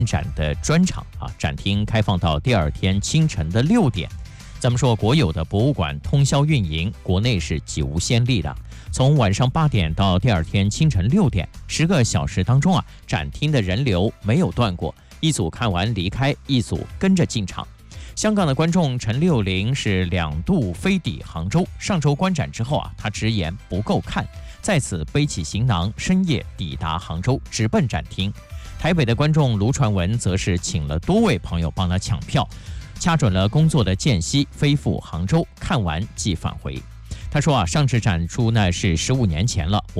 展的专场展厅开放到第二天清晨的6点。咱们说国有的博物馆通宵运营，国内是几无先例的。从晚上8点到第二天清晨6点，10个小时当中展厅的人流没有断过，一组看完离开，一组跟着进场。香港的观众陈六零是2度飞抵杭州，上周观展之后他直言不够看，在此背起行囊，深夜抵达杭州，直奔展厅。台北的观众卢传文则是请了多位朋友帮他抢票，掐准了工作的间隙，飞赴杭州，看完即返回。他说上次展出呢是15年前了，我